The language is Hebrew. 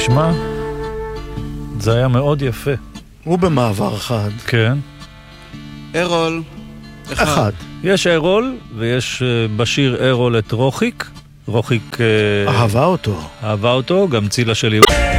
תשמע, זה היה מאוד יפה. הוא במעבר אחד. כן. ארול. אחד. יש ארול, ויש בשיר ארול את רוחיק. רוחיק אהבה אותו. אהבה אותו, גם צילה שלי.